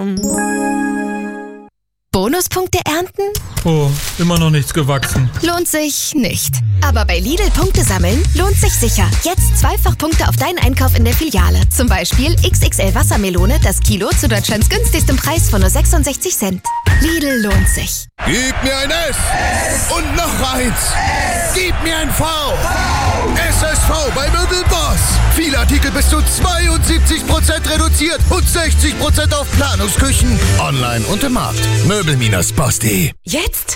Bonuspunkte ernten? Oh, immer noch nichts gewachsen. Lohnt sich nicht. Aber bei Lidl Punkte sammeln lohnt sich sicher. Jetzt 2-fach Punkte auf deinen Einkauf in der Filiale. Zum Beispiel XXL Wassermelone, das Kilo zu Deutschlands günstigstem Preis von nur 66 Cent. Lidl lohnt sich. Gib mir ein S und noch eins. Gib mir ein V. SSV bei Möbelboss. Viele Artikel bis zu 72% reduziert und 60% auf Planungsküchen. Online und im Markt. Möbel-boss.de. Jetzt?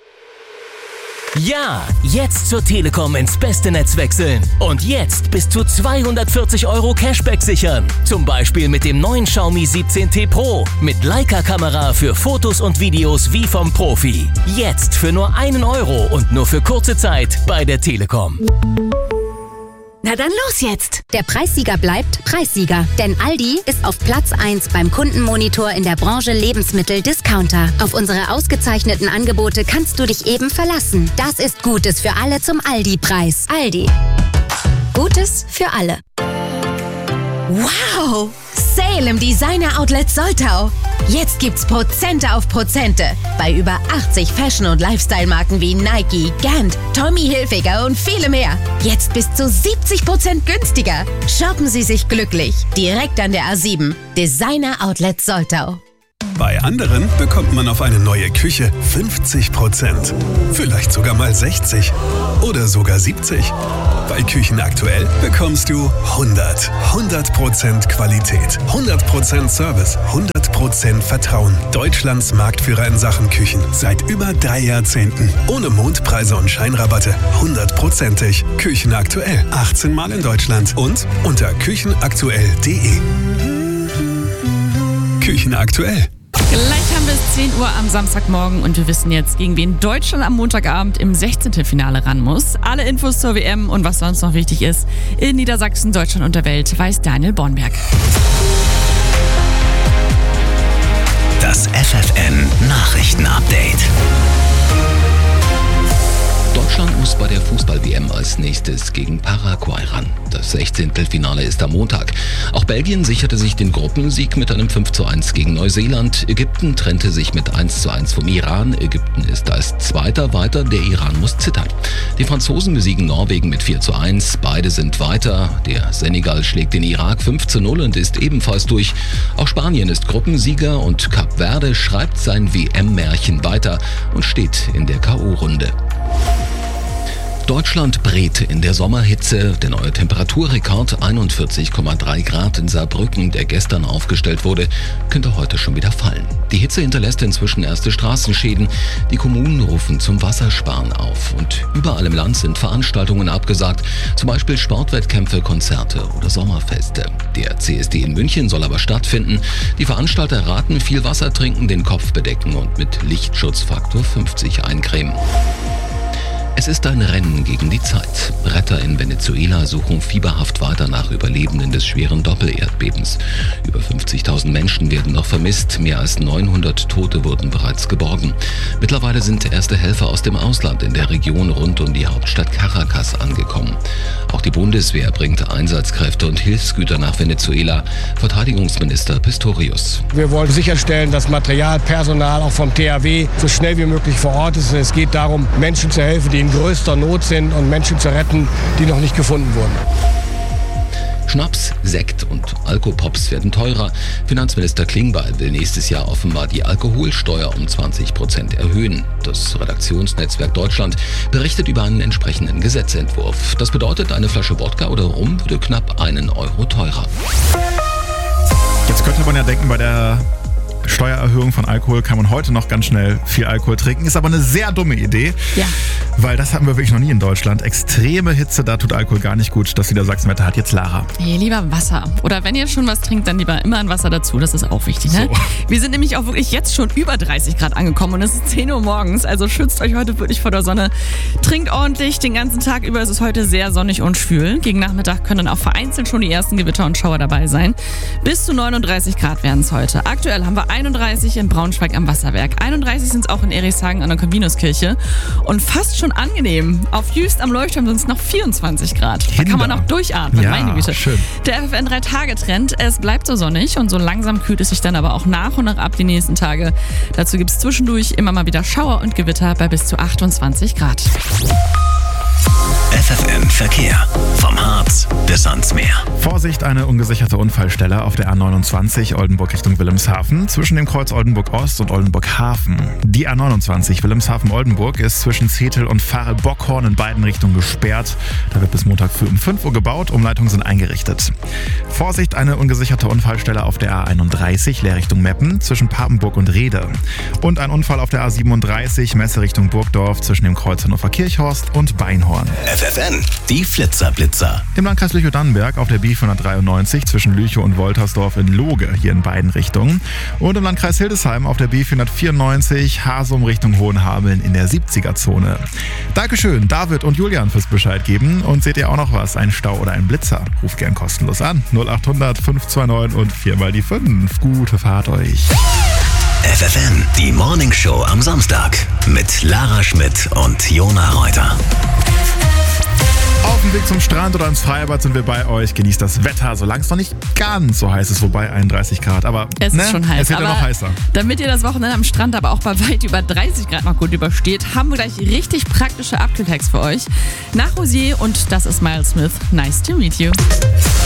Ja, jetzt zur Telekom ins beste Netz wechseln. Und jetzt bis zu 240 € Cashback sichern. Zum Beispiel mit dem neuen Xiaomi 17T Pro. Mit Leica-Kamera für Fotos und Videos wie vom Profi. Jetzt für nur 1 € und nur für kurze Zeit bei der Telekom. Na dann los jetzt! Der Preissieger bleibt Preissieger, denn Aldi ist auf Platz 1 beim Kundenmonitor in der Branche Lebensmittel-Discounter. Auf unsere ausgezeichneten Angebote kannst du dich eben verlassen. Das ist Gutes für alle zum Aldi-Preis. Aldi. Gutes für alle. Wow! Sale im Designer Outlet Soltau. Jetzt gibt's Prozente auf Prozente bei über 80 Fashion- und Lifestyle-Marken wie Nike, Gant, Tommy Hilfiger und viele mehr. Jetzt bis zu 70% günstiger. Shoppen Sie sich glücklich. Direkt an der A7. Designer Outlet Soltau. Bei anderen bekommt man auf eine neue Küche 50%. Vielleicht sogar mal 60. Oder sogar 70. Bei Küchen aktuell bekommst du 100. 100% Qualität, 100% Service, 100% Vertrauen. Deutschlands Marktführer in Sachen Küchen. Seit über 3 Jahrzehnten. Ohne Mondpreise und Scheinrabatte. 100%ig. Küchen aktuell. 18 Mal in Deutschland. Und unter küchenaktuell.de. Küchen aktuell. Gleich haben wir es 10 Uhr am Samstagmorgen und wir wissen jetzt, gegen wen Deutschland am Montagabend im 16. Finale ran muss. Alle Infos zur WM und was sonst noch wichtig ist in Niedersachsen, Deutschland und der Welt, weiß Daniel Bornberg. Das FFN-Nachrichten-Update. Deutschland muss bei der Fußball-WM als nächstes gegen Paraguay ran. Das 16. Finale ist am Montag. Auch Belgien sicherte sich den Gruppensieg mit einem 5:1 gegen Neuseeland. Ägypten trennte sich mit 1:1 vom Iran. Ägypten ist als Zweiter weiter, der Iran muss zittern. Die Franzosen besiegen Norwegen mit 4:1. Beide sind weiter. Der Senegal schlägt den Irak 5:0 und ist ebenfalls durch. Auch Spanien ist Gruppensieger und Kap Verde schreibt sein WM-Märchen weiter und steht in der K.O.-Runde. Deutschland brät in der Sommerhitze. Der neue Temperaturrekord 41,3 Grad in Saarbrücken, der gestern aufgestellt wurde, könnte heute schon wieder fallen. Die Hitze hinterlässt inzwischen erste Straßenschäden. Die Kommunen rufen zum Wassersparen auf. Und überall im Land sind Veranstaltungen abgesagt, zum Beispiel Sportwettkämpfe, Konzerte oder Sommerfeste. Der CSD in München soll aber stattfinden. Die Veranstalter raten, viel Wasser trinken, den Kopf bedecken und mit Lichtschutzfaktor 50 eincremen. Es ist ein Rennen gegen die Zeit. Retter in Venezuela suchen fieberhaft weiter nach Überlebenden des schweren Doppelerdbebens. Über 50.000 Menschen werden noch vermisst. Mehr als 900 Tote wurden bereits geborgen. Mittlerweile sind erste Helfer aus dem Ausland in der Region rund um die Hauptstadt Caracas angekommen. Auch die Bundeswehr bringt Einsatzkräfte und Hilfsgüter nach Venezuela. Verteidigungsminister Pistorius. Wir wollen sicherstellen, dass Material, Personal auch vom THW so schnell wie möglich vor Ort ist. Es geht darum, Menschen zu helfen, die in größter Not sind und Menschen zu retten, die noch nicht gefunden wurden. Schnaps, Sekt und Alkopops werden teurer. Finanzminister Klingbeil will nächstes Jahr offenbar die Alkoholsteuer um 20% erhöhen. Das Redaktionsnetzwerk Deutschland berichtet über einen entsprechenden Gesetzentwurf. Das bedeutet, eine Flasche Wodka oder Rum würde knapp 1 € teurer. Jetzt könnte man ja denken, bei der Steuererhöhung von Alkohol kann man heute noch ganz schnell viel Alkohol trinken. Ist aber eine sehr dumme Idee, Ja. weil das hatten wir wirklich noch nie in Deutschland. Extreme Hitze, da tut Alkohol gar nicht gut. Das Niedersachsenwetter hat jetzt Lara. Hey, lieber Wasser. Oder wenn ihr schon was trinkt, dann lieber immer ein Wasser dazu. Das ist auch wichtig, ne? So. Wir sind nämlich auch wirklich jetzt schon über 30 Grad angekommen und es ist 10 Uhr morgens. Also schützt euch heute wirklich vor der Sonne. Trinkt ordentlich. Den ganzen Tag über ist es heute sehr sonnig und schwül. Gegen Nachmittag können dann auch vereinzelt schon die ersten Gewitter und Schauer dabei sein. Bis zu 39 Grad werden es heute. Aktuell haben wir 31 in Braunschweig am Wasserwerk. 31 sind es auch in Erichshagen an der Corvinuskirche. Und fast schon angenehm. Auf Jüst am Leuchtturm sind es noch 24 Grad. Da kann man noch durchatmen, meine Güte. Schön. Der FFN 3-Tage-Trend, es bleibt so sonnig und so langsam kühlt es sich dann aber auch nach und nach ab die nächsten Tage. Dazu gibt es zwischendurch immer mal wieder Schauer und Gewitter bei bis zu 28 Grad. FFN Verkehr. Vom Harz bis ans Meer. Vorsicht, eine ungesicherte Unfallstelle auf der A29 Oldenburg Richtung Wilhelmshaven zwischen dem Kreuz Oldenburg Ost und Oldenburg Hafen. Die A29 Wilhelmshaven-Oldenburg ist zwischen Zetel und Pfarre-Bockhorn in beiden Richtungen gesperrt. Da wird bis Montag früh um 5 Uhr gebaut, Umleitungen sind eingerichtet. Vorsicht, eine ungesicherte Unfallstelle auf der A31 Leerrichtung Meppen zwischen Papenburg und Rehde. Und ein Unfall auf der A37 Messe Richtung Burgdorf zwischen dem Kreuz Hannover-Kirchhorst und Beinhorn. FFN, die Flitzer-Blitzer. Im Landkreis Lüchow-Dannenberg auf der B493 zwischen Lüchow und Woltersdorf in Loge, hier in beiden Richtungen. Und im Landkreis Hildesheim auf der B494 Hasum Richtung Hohenhameln in der 70er-Zone. Dankeschön, David und Julian, fürs Bescheid geben. Und seht ihr auch noch was, ein Stau oder ein Blitzer? Ruft gern kostenlos an. 0800 529 und 4x5. Gute Fahrt euch. FFN, die Morning Show am Samstag mit Lara Schmidt und Jona Reuter. Auf dem Weg zum Strand oder ins Freibad sind wir bei euch. Genießt das Wetter, solange es noch nicht ganz so heiß ist, wobei 31 Grad. Aber es ist schon heiß. Es wird ja noch heißer. Damit ihr das Wochenende am Strand aber auch bei weit über 30 Grad noch gut übersteht, haben wir gleich richtig praktische Abkühlhacks für euch. Nach Rosier und das ist Miles Smith. Nice to meet you.